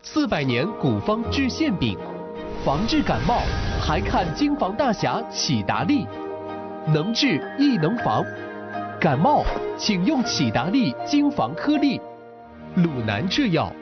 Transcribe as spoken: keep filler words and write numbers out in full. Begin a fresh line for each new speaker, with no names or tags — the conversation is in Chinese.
四百年古方治馅饼，防治感冒还看京防大侠启达利，能治亦能防。感冒请用启达利京防颗粒，鲁南制药。